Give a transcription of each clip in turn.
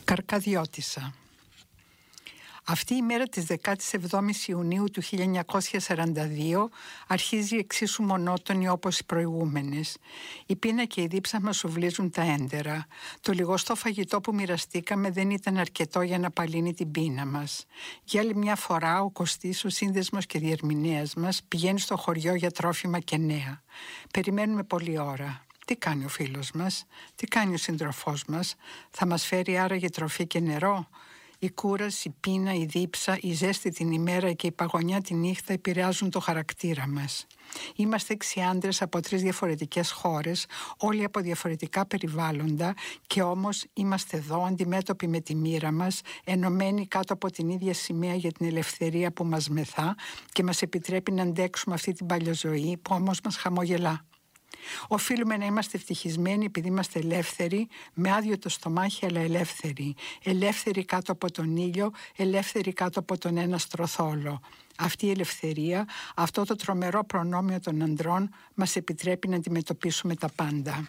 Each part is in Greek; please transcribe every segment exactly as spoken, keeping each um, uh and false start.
Καρκαδιώτισσα. Αυτή η μέρα της δεκάτης εβδόμης Ιουνίου του χίλια εννιακόσια σαράντα δύο αρχίζει εξίσου μονότονη όπως οι προηγούμενες. Η πείνα και η δίψα μας σουβλίζουν τα έντερα. Το λιγοστό φαγητό που μοιραστήκαμε δεν ήταν αρκετό για να απαλύνει την πείνα μας. Για άλλη μια φορά ο Κωστής, ο σύνδεσμος και διερμηνέας μας, πηγαίνει στο χωριό για τρόφιμα και νέα. Περιμένουμε πολλή ώρα. Τι κάνει ο φίλος μας, τι κάνει ο σύντροφός μας, θα μας φέρει άραγε τροφή και νερό? Η κούραση, η πείνα, η δίψα, η ζέστη την ημέρα και η παγωνιά τη νύχτα επηρεάζουν το χαρακτήρα μας. Είμαστε έξι άντρες από τρεις διαφορετικές χώρες, όλοι από διαφορετικά περιβάλλοντα, και όμως είμαστε εδώ αντιμέτωποι με τη μοίρα μας, ενωμένοι κάτω από την ίδια σημαία για την ελευθερία που μας μεθά και μας επιτρέπει να αντέξουμε αυτή την παλιοζωή που όμως μας χαμογελά. Οφείλουμε να είμαστε ευτυχισμένοι επειδή είμαστε ελεύθεροι, με άδειο το στομάχι αλλά ελεύθεροι. Ελεύθεροι κάτω από τον ήλιο, ελεύθεροι κάτω από τον ένα στροθόλο. Αυτή η ελευθερία, αυτό το τρομερό προνόμιο των ανδρών μας επιτρέπει να αντιμετωπίσουμε τα πάντα.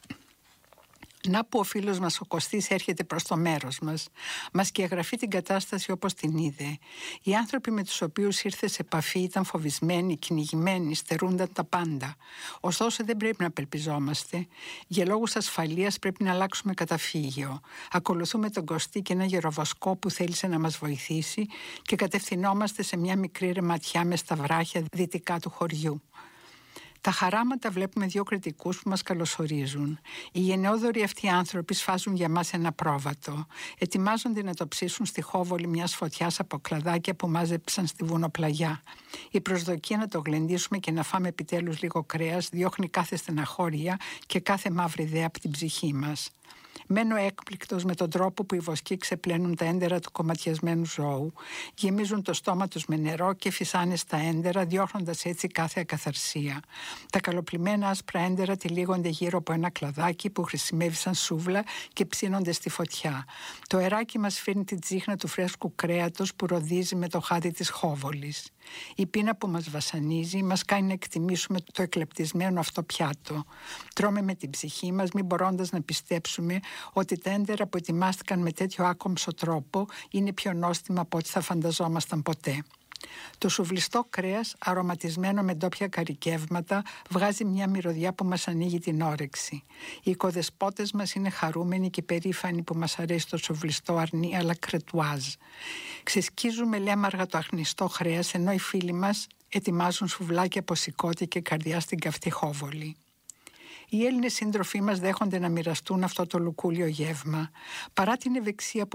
Να που ο φίλος μας ο Κωστής έρχεται προς το μέρος μας. Μας σκιαγραφεί την κατάσταση όπως την είδε. Οι άνθρωποι με τους οποίους ήρθε σε επαφή ήταν φοβισμένοι, κυνηγημένοι, στερούνταν τα πάντα. Ωστόσο δεν πρέπει να απελπιζόμαστε. Για λόγους ασφαλείας πρέπει να αλλάξουμε καταφύγιο. Ακολουθούμε τον Κωστή και ένα γεροβασκό που θέλησε να μας βοηθήσει και κατευθυνόμαστε σε μια μικρή ρεματιά μες στα βράχια δυτικά του χωριού. Τα χαράματα βλέπουμε δύο κριτικούς που μας καλωσορίζουν. Οι γενναιόδοροι αυτοί άνθρωποι σφάζουν για μας ένα πρόβατο. Ετοιμάζονται να το ψήσουν στη χόβολη μιας φωτιάς από κλαδάκια που μάζεψαν στη βουνοπλαγιά. Η προσδοκία να το γλεντήσουμε και να φάμε επιτέλους λίγο κρέας διώχνει κάθε στεναχώρια και κάθε μαύρη ιδέα από την ψυχή μας. Μένω έκπληκτος με τον τρόπο που οι βοσκοί ξεπλένουν τα έντερα του κομματιασμένου ζώου, γεμίζουν το στόμα τους με νερό και φυσάνε στα έντερα, διώχνοντας έτσι κάθε ακαθαρσία. Τα καλοπλημμένα άσπρα έντερα τυλίγονται γύρω από ένα κλαδάκι που χρησιμεύει σαν σούβλα και ψήνονται στη φωτιά. Το αεράκι μας φέρνει την τσίχνα του φρέσκου κρέατος που ροδίζει με το χάδι της χόβολης. Η πείνα που μας βασανίζει μας κάνει να εκτιμήσουμε το εκλεπτισμένο αυτό πιάτο. Τρώμε με την ψυχή μας, μην μπορώντας να πιστέψουμε ότι τα έντερα που ετοιμάστηκαν με τέτοιο άκομψο τρόπο είναι πιο νόστιμα από ό,τι θα φανταζόμασταν ποτέ. Το σουβλιστό κρέας, αρωματισμένο με ντόπια καρικεύματα, βγάζει μια μυρωδιά που μας ανοίγει την όρεξη. Οι οικοδεσπότες μας είναι χαρούμενοι και περήφανοι που μας αρέσει το σουβλιστό αρνί αλλά κρετουάζ. Ξεσκίζουμε λέμαργα το αχνιστό κρέας, ενώ οι φίλοι μας ετοιμάζουν σουβλάκια από σηκώτη και καρδιά στην καυτή χόβολη. Οι Έλληνες σύντροφοί μας δέχονται να μοιραστούν αυτό το λουκούλιο γεύμα. Παρά την ευεξία που